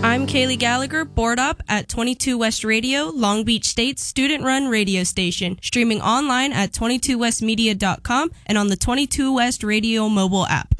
I'm Kaylee Gallagher, board op at 22 West Radio, Long Beach State's student-run radio station, streaming online at 22westmedia.com and on the 22 West Radio mobile app.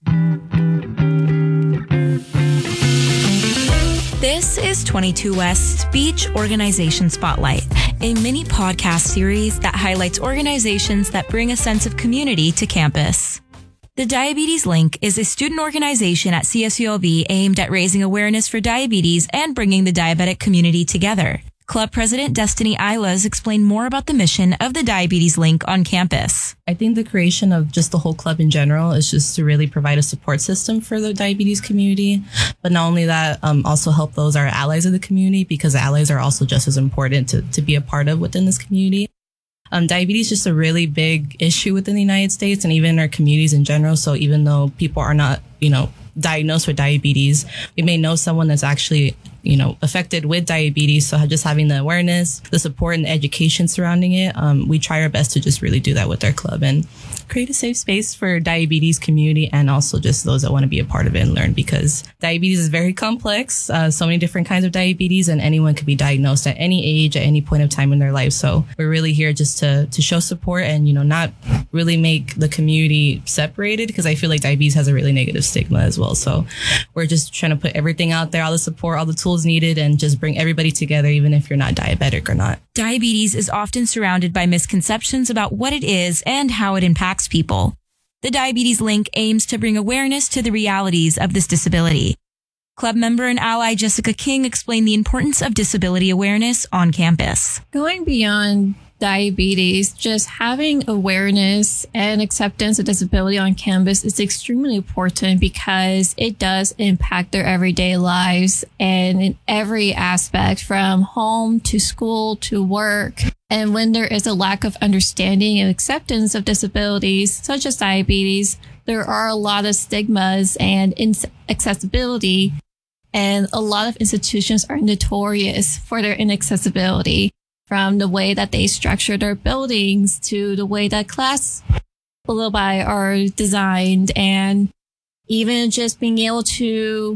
This is 22 West's Beach Organization Spotlight, a mini podcast series that highlights organizations that bring a sense of community to campus. The Diabetes Link is a student organization at CSULV aimed at raising awareness for diabetes and bringing the diabetic community together. Club President Destiny Ilas explained more about the mission of the Diabetes Link on campus. I think the creation of just the whole club in general is just to really provide a support system for the diabetes community. But not only that, also help those our allies of the community, because the allies are also just as important to be a part of within this community. Diabetes is just a really big issue within the United States and even in our communities in general. So even though people are not, diagnosed with diabetes, we may know someone that's actually, affected with diabetes. So just having the awareness, the support, and the education surrounding it, we try our best to just really do that with our club and create a safe space for diabetes community and also just those that want to be a part of it and learn, because diabetes is very complex. So many different kinds of diabetes, and anyone could be diagnosed at any age, at any point of time in their life. So we're really here just to show support and, not really make the community separated, because I feel like diabetes has a really negative stigma as well. So we're just trying to put everything out there, all the support, all the tools needed, and just bring everybody together, even if you're not diabetic or not. Diabetes is often surrounded by misconceptions about what it is and how it impacts people. The Diabetes Link aims to bring awareness to the realities of this disability. Club member and ally Jessica King explained the importance of disability awareness on campus. Going beyond diabetes, just having awareness and acceptance of disability on campus is extremely important because it does impact their everyday lives and in every aspect, from home to school to work. And when there is a lack of understanding and acceptance of disabilities such as diabetes, there are a lot of stigmas and inaccessibility, and a lot of institutions are notorious for their inaccessibility. From the way that they structure their buildings to the way that class are designed, and even just being able to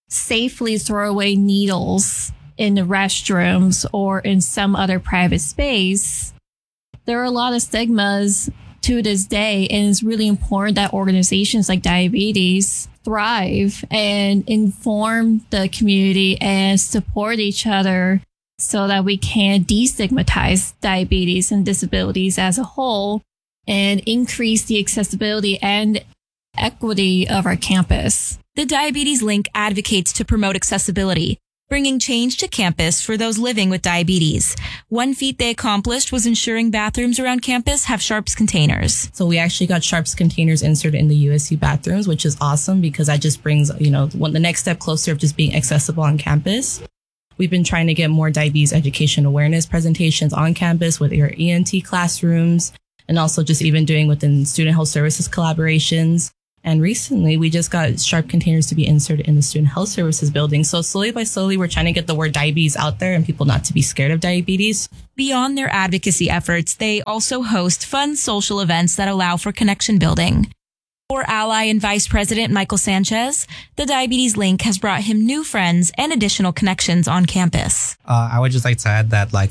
safely throw away needles in the restrooms or in some other private space. There are a lot of stigmas to this day, and it's really important that organizations like Diabetes thrive and inform the community and support each other, so that we can destigmatize diabetes and disabilities as a whole and increase the accessibility and equity of our campus. The Diabetes Link advocates to promote accessibility, bringing change to campus for those living with diabetes. One feat they accomplished was ensuring bathrooms around campus have Sharps containers. So we actually got Sharps containers inserted in the USU bathrooms, which is awesome because that just brings, the next step closer of just being accessible on campus. We've been trying to get more diabetes education awareness presentations on campus with your ENT classrooms, and also just even doing within student health services collaborations. And recently, we just got Sharp containers to be inserted in the student health services building. So slowly by slowly, we're trying to get the word diabetes out there and people not to be scared of diabetes. Beyond their advocacy efforts, they also host fun social events that allow for connection building. For ally and Vice President Michael Sanchez, the Diabetes Link has brought him new friends and additional connections on campus. I would just like to add that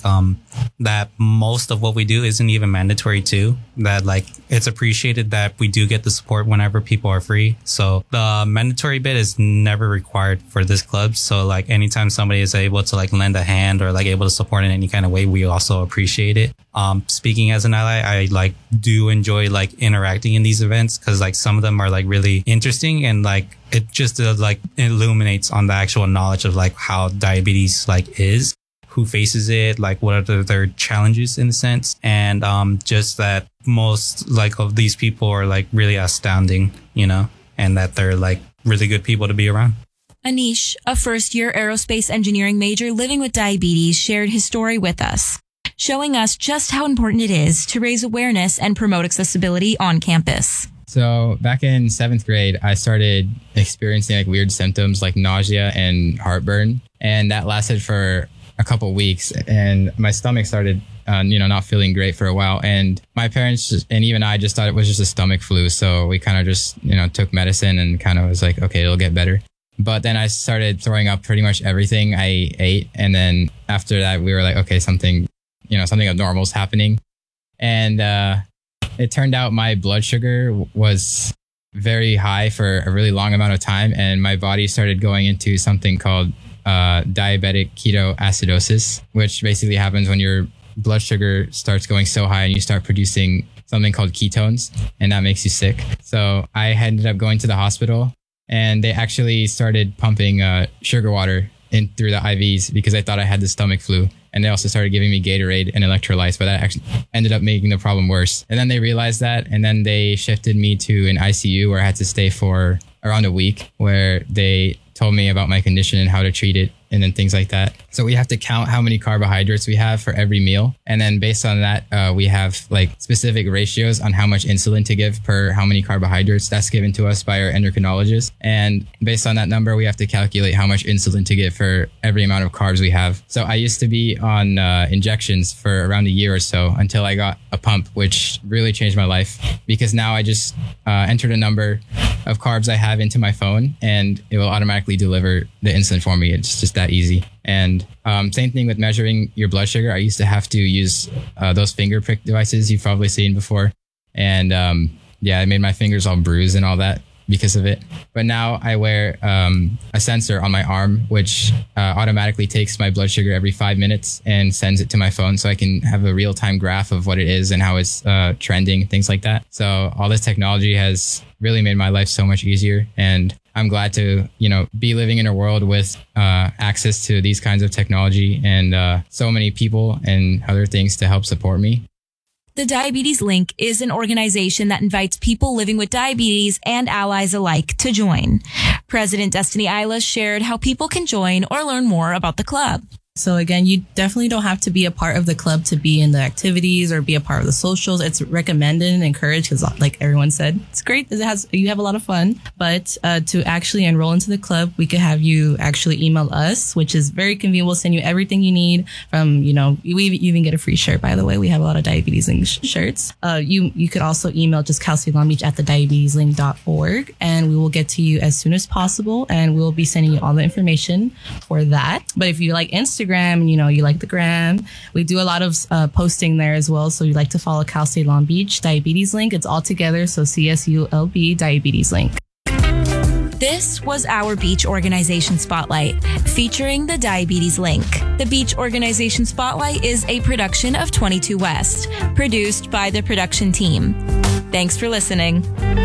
that most of what we do isn't even mandatory too. That it's appreciated that we do get the support whenever people are free. So the mandatory bit is never required for this club. So anytime somebody is able to lend a hand or able to support in any kind of way, we also appreciate it. Speaking as an ally, I do enjoy interacting in these events because some of them are really interesting, and it just illuminates on the actual knowledge of how diabetes is, who faces it, what are their challenges in a sense, and just that most of these people are really astounding, and that they're really good people to be around. Anish, a first-year aerospace engineering major living with diabetes, shared his story with us, showing us just how important it is to raise awareness and promote accessibility on campus. So back in 7th grade, I started experiencing weird symptoms like nausea and heartburn. And that lasted for a couple weeks. And my stomach started, not feeling great for a while. And my parents and even I just thought it was just a stomach flu. So we kind of just, took medicine and kind of was okay, it'll get better. But then I started throwing up pretty much everything I ate. And then after that, we were like, okay, something abnormal is happening. And it turned out my blood sugar was very high for a really long amount of time. And my body started going into something called diabetic ketoacidosis, which basically happens when your blood sugar starts going so high and you start producing something called ketones, and that makes you sick. So I ended up going to the hospital, and they actually started pumping sugar water in through the IVs because I thought I had the stomach flu. And they also started giving me Gatorade and electrolytes, but that actually ended up making the problem worse. And then they realized that, and then they shifted me to an ICU where I had to stay for around a week, where they told me about my condition and how to treat it, and then things like that. So we have to count how many carbohydrates we have for every meal. And then based on that, we have like specific ratios on how much insulin to give per how many carbohydrates. That's given to us by our endocrinologist. And based on that number, we have to calculate how much insulin to give for every amount of carbs we have. So I used to be on injections for around a year or so until I got a pump, which really changed my life, because now I just entered a number of carbs I have into my phone and it will automatically deliver the insulin for me. It's just that easy. And same thing with measuring your blood sugar. I used to have to use those finger prick devices you've probably seen before. And it made my fingers all bruised and all that because of it. But now I wear a sensor on my arm, which automatically takes my blood sugar every 5 minutes and sends it to my phone so I can have a real-time graph of what it is and how it's trending, things like that. So all this technology has really made my life so much easier. And I'm glad to, be living in a world with access to these kinds of technology and so many people and other things to help support me. The Diabetes Link is an organization that invites people living with diabetes and allies alike to join. President Destiny Isla shared how people can join or learn more about the club. So again, you definitely don't have to be a part of the club to be in the activities or be a part of the socials. It's recommended and encouraged because, like everyone said, it's great. You have a lot of fun. But to actually enroll into the club, we could have you actually email us, which is very convenient. We'll send you everything you need from, we even get a free shirt, by the way. We have a lot of Diabetes Link shirts. You could also email just Cal State Long Beach at thediabeteslink.org, and we will get to you as soon as possible. And we'll be sending you all the information for that. But if you like Instagram, and you like the gram, we do a lot of posting there as well. So you like to follow Cal State Long Beach Diabetes Link. It's all together. So CSULB Diabetes Link. This was our Beach Organization Spotlight, featuring the Diabetes Link. The Beach Organization Spotlight is a production of 22 West, produced by the production team. Thanks for listening.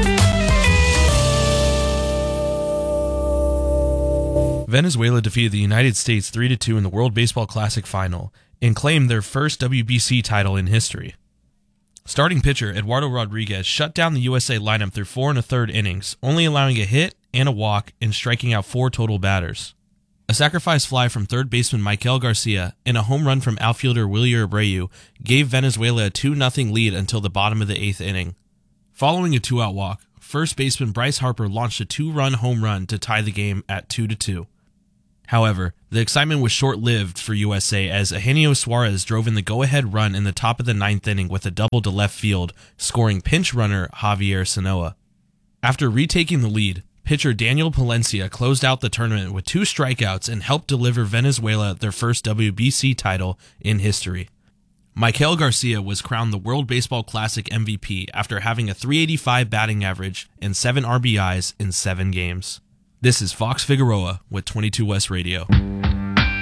Venezuela defeated the United States 3-2 in the World Baseball Classic Final and claimed their first WBC title in history. Starting pitcher Eduardo Rodriguez shut down the USA lineup through 4 1/3 innings, only allowing a hit and a walk and striking out 4 total batters. A sacrifice fly from third baseman Michael Garcia and a home run from outfielder Wilyer Abreu gave Venezuela a 2-0 lead until the bottom of the 8th inning. Following a 2-out walk, first baseman Bryce Harper launched a 2-run home run to tie the game at 2-2. However, the excitement was short-lived for USA as Eugenio Suarez drove in the go-ahead run in the top of the 9th inning with a double to left field, scoring pinch runner Javier Sanoa. After retaking the lead, pitcher Daniel Palencia closed out the tournament with 2 strikeouts and helped deliver Venezuela their first WBC title in history. Michael Garcia was crowned the World Baseball Classic MVP after having a .385 batting average and 7 RBIs in 7 games. This is Fox Figueroa with 22 West Radio.